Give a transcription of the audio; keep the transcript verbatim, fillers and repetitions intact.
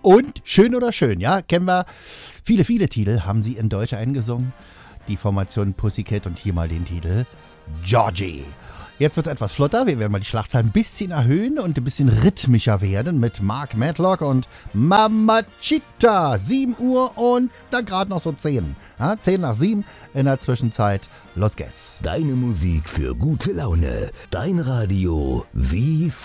Und Schön oder Schön, ja, kennen wir. Viele, viele Titel haben sie in Deutsch eingesungen. Die Formation Pussycat und hier mal den Titel Georgie. Jetzt wird es etwas flotter. Wir werden mal die Schlagzahl ein bisschen erhöhen und ein bisschen rhythmischer werden mit Mark Medlock und Mamacita. sieben Uhr und dann gerade noch so zehn. Ja, zehn nach sieben in der Zwischenzeit. Los geht's. Deine Musik für gute Laune. Dein Radio wie